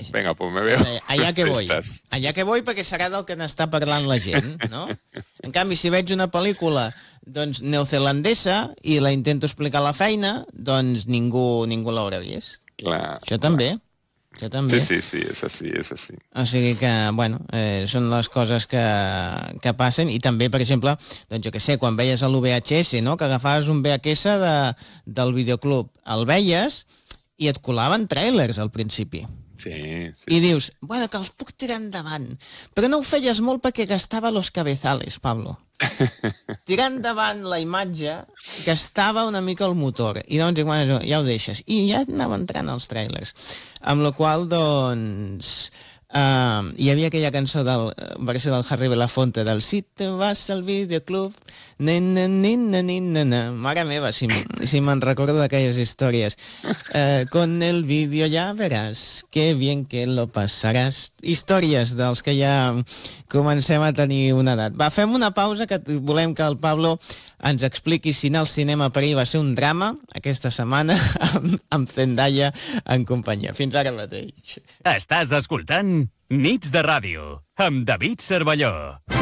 Venga, pues me veo allà que voy. festes. Allà que voy perquè serà del que n'està parlant la gent, no? En canvi, si veig una pel·lícula doncs, neozelandesa i la intento explicar a la feina, doncs ningú l'haurà vist. Clar, Això també. Això també. Sí, és així. O sigui que, bueno, són les coses que passen. I també, per exemple, doncs jo què sé, quan veies l'UVHS, no?, que agafaves un VHS del videoclub, el veies i et colaven tràilers al principi. Sí. I dius, bueno, que els puc tirar endavant. Però no ho feies molt perquè gastava los cabezales, Pablo. Tirar endavant la imatge gastava una mica el motor. I doncs, bueno, ja ho deixes. I ja anaven entrant els trailers. Amb la qual cosa, doncs... hi havia aquella cançó versió del Harry Belafonte del Si te vas al videoclub mare meva, si me'n recordo d'aquelles històries. Con el vídeo ya verás qué bien que lo pasarás. Històries dels que ja comencem a tenir una edat. Va, fem una pausa, que volem que el Pablo ens expliqui si anar al cinema per ell va ser un drama aquesta setmana amb Zendaya en companyia. Fins ara mateix. Estàs escoltant Nits de Ràdio amb David Cervelló.